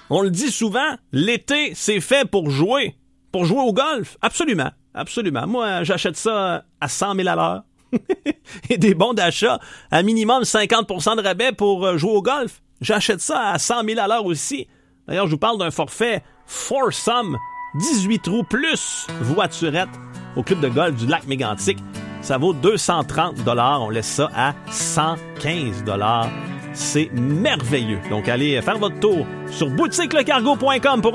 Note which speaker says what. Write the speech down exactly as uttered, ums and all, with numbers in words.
Speaker 1: On le dit souvent, l'été, c'est fait pour jouer. Pour jouer au golf. Absolument. Absolument. Moi, j'achète ça à cent mille à l'heure. Et des bons d'achat à minimum cinquante pour cent de rabais pour jouer au golf. J'achète ça à cent mille à l'heure aussi. D'ailleurs, je vous parle d'un forfait Foursome, dix-huit trous plus voiturette au club de golf du lac Mégantic. Ça vaut deux cent trente dollars. On laisse ça à cent quinze dollars. C'est merveilleux. Donc, allez faire votre tour sur boutique le cargo point com pour